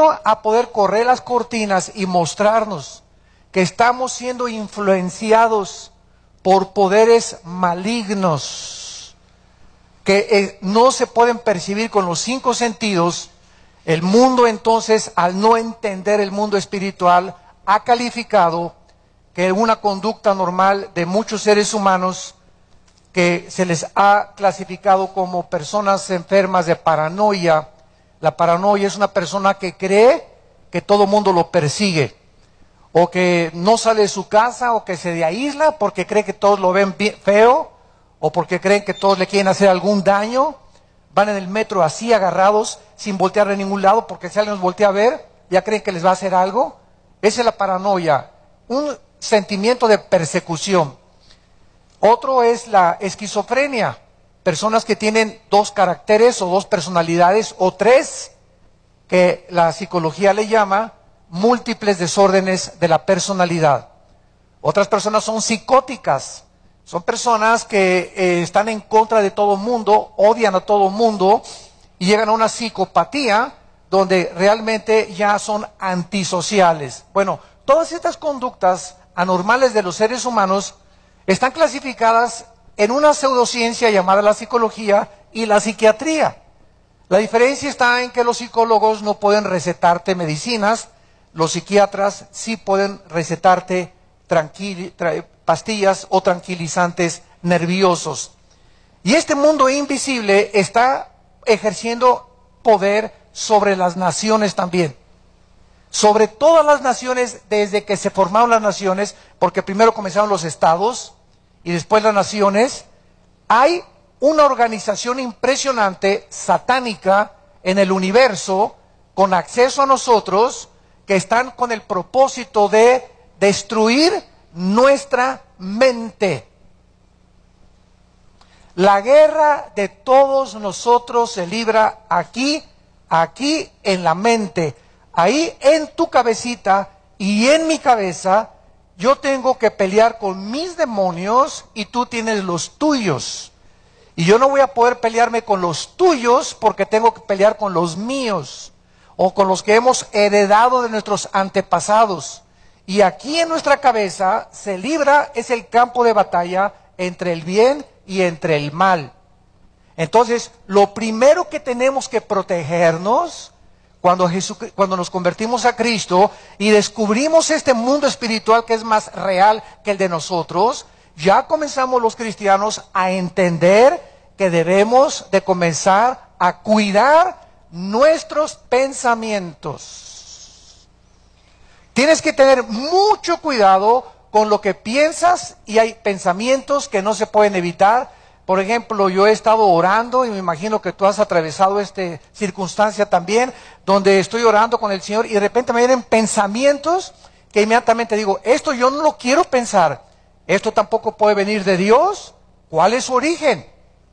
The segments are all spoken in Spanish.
vino a poder correr las cortinas y mostrarnos que estamos siendo influenciados por poderes malignos que no se pueden percibir con los 5 sentidos. El mundo entonces, al no entender el mundo espiritual, ha calificado que una conducta normal de muchos seres humanos que se les ha clasificado como personas enfermas de paranoia. La paranoia es una persona que cree que todo mundo lo persigue, o que no sale de su casa, o que se aísla porque cree que todos lo ven feo, o porque creen que todos le quieren hacer algún daño. Van en el metro así agarrados, sin voltear de ningún lado, porque si alguien los voltea a ver, ya creen que les va a hacer algo. Esa es la paranoia, un sentimiento de persecución. Otro es la esquizofrenia, personas que tienen 2 caracteres o 2 personalidades o 3, que la psicología le llama múltiples desórdenes de la personalidad. Otras personas son psicóticas, son personas que están en contra de todo el mundo, odian a todo el mundo y llegan a una psicopatía donde realmente ya son antisociales. Bueno, todas estas conductas anormales de los seres humanos están clasificadas en una pseudociencia llamada la psicología y la psiquiatría. La diferencia está en que los psicólogos no pueden recetarte medicinas, los psiquiatras sí pueden recetarte pastillas o tranquilizantes nerviosos. Y este mundo invisible está ejerciendo poder sobre las naciones también. Sobre todas las naciones, desde que se formaron las naciones, porque primero comenzaron los estados y después las naciones, hay una organización impresionante, satánica, en el universo, con acceso a nosotros, que están con el propósito de destruir nuestra mente. La guerra de todos nosotros se libra aquí en la mente. Ahí en tu cabecita y en mi cabeza, yo tengo que pelear con mis demonios y tú tienes los tuyos. Y yo no voy a poder pelearme con los tuyos porque tengo que pelear con los míos o con los que hemos heredado de nuestros antepasados. Y aquí en nuestra cabeza se libra, es el campo de batalla entre el bien y entre el mal. Entonces, lo primero que tenemos que protegernos cuando nos convertimos a Cristo y descubrimos este mundo espiritual que es más real que el de nosotros, ya comenzamos los cristianos a entender que debemos de comenzar a cuidar nuestros pensamientos. Tienes que tener mucho cuidado con lo que piensas, y hay pensamientos que no se pueden evitar. Por ejemplo, yo he estado orando y me imagino que tú has atravesado esta circunstancia también, donde estoy orando con el Señor y de repente me vienen pensamientos que inmediatamente digo, esto yo no lo quiero pensar, esto tampoco puede venir de Dios. ¿Cuál es su origen?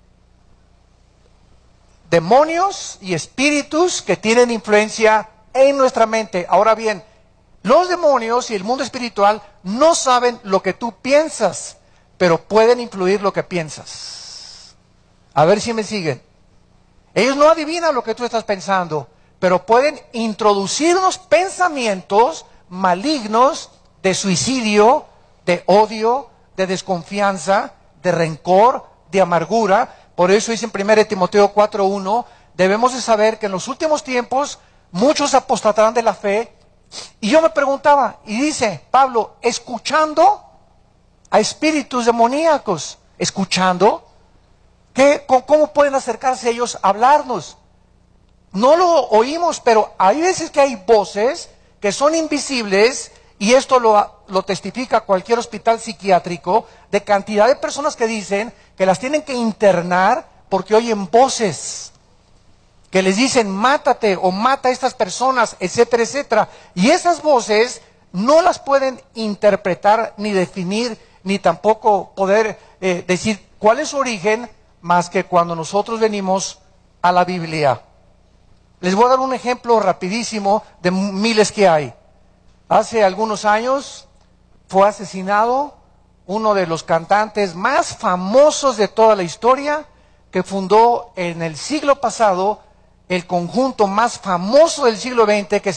Demonios y espíritus que tienen influencia en nuestra mente. Ahora bien, los demonios y el mundo espiritual no saben lo que tú piensas, pero pueden influir lo que piensas. A ver si me siguen. Ellos no adivinan lo que tú estás pensando, pero pueden introducir unos pensamientos malignos de suicidio, de odio, de desconfianza, de rencor, de amargura. Por eso dice en 1 Timoteo 4:1, debemos de saber que en los últimos tiempos muchos apostatarán de la fe. Y yo me preguntaba, y dice Pablo, escuchando a espíritus demoníacos, escuchando, ¿cómo pueden acercarse ellos a hablarnos? No lo oímos, pero hay veces que hay voces que son invisibles, y esto lo testifica cualquier hospital psiquiátrico, de cantidad de personas que dicen que las tienen que internar porque oyen voces que les dicen mátate o mata a estas personas, etcétera, etcétera. Y esas voces no las pueden interpretar ni definir, ni tampoco poder decir cuál es su origen, más que cuando nosotros venimos a la Biblia. Les voy a dar un ejemplo rapidísimo de miles que hay. Hace algunos años fue asesinado uno de los cantantes más famosos de toda la historia, que fundó en el siglo pasado el conjunto más famoso del siglo XX, que